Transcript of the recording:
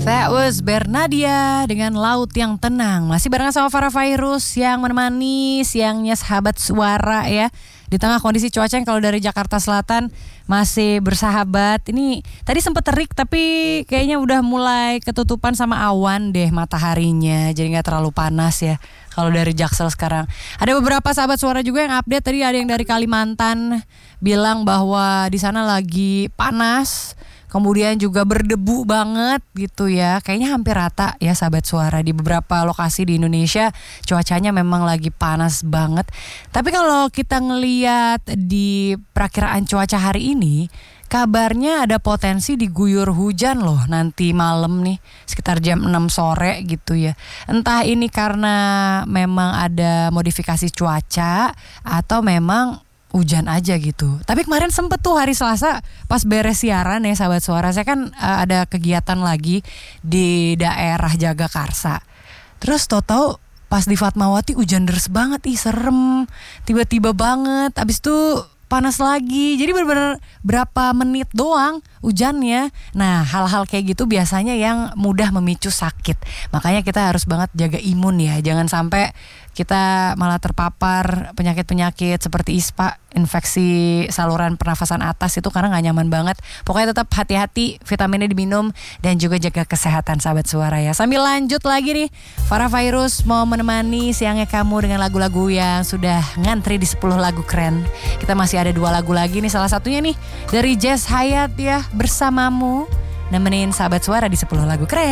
That was Bernadia dengan Laut yang Tenang. Masih barengan sama Farah Fairuz yang menemani siangnya sahabat suara ya. Di tengah kondisi cuaca yang kalau dari Jakarta Selatan masih bersahabat. Ini tadi sempat terik tapi kayaknya udah mulai ketutupan sama awan deh mataharinya. Jadi gak terlalu panas ya kalau dari Jaksel sekarang. Ada beberapa sahabat suara juga yang update. Tadi ada yang dari Kalimantan bilang bahwa di sana lagi panas. Kemudian juga berdebu banget gitu ya. Kayaknya hampir rata ya sahabat suara. Di beberapa lokasi di Indonesia cuacanya memang lagi panas banget. Tapi kalau kita ngeliat di perakiraan cuaca hari ini, kabarnya ada potensi diguyur hujan loh nanti malam nih. Sekitar jam 6 sore gitu ya. Entah ini karena memang ada modifikasi cuaca atau memang hujan aja gitu. Tapi kemarin sempet tuh hari Selasa pas beres siaran ya sahabat suara. Saya kan ada kegiatan lagi di daerah Jagakarsa. Terus tau-tau pas di Fatmawati hujan deras banget. Ih serem. Tiba-tiba banget. Abis itu panas lagi. Jadi benar-benar berapa menit doang hujannya. Nah hal-hal kayak gitu biasanya yang mudah memicu sakit. Makanya kita harus banget jaga imun ya. Jangan sampai kita malah terpapar penyakit-penyakit seperti ISPA, infeksi saluran pernafasan atas itu karena gak nyaman banget. Pokoknya tetap hati-hati, vitaminnya diminum dan juga jaga kesehatan sahabat suara ya. Sambil lanjut lagi nih, Farah Fairuz mau menemani siangnya kamu dengan lagu-lagu yang sudah ngantri di 10 lagu keren. Kita masih ada 2 lagu lagi nih, salah satunya nih dari Jazz Hayat ya, Bersamamu. Nemenin sahabat suara di 10 lagu keren.